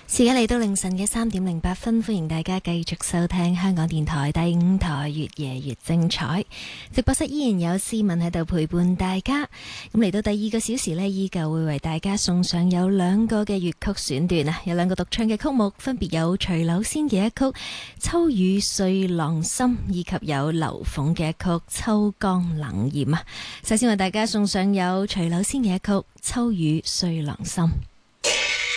時間嚟到凌晨嘅3:08，歡迎大家繼續收聽香港電台第5台越夜越精彩。直播室依然有思文喺度陪伴大家。咁嚟到第2個小時呢，依舊會為大家送上有2個嘅粵曲選段啊，有2個獨唱嘅曲目，分別有徐柳仙嘅一曲《秋雨碎浪心》，以及有劉鳳嘅一曲《秋江冷艷》啊。首先為大家送上有徐柳仙嘅一曲《秋雨碎浪心》。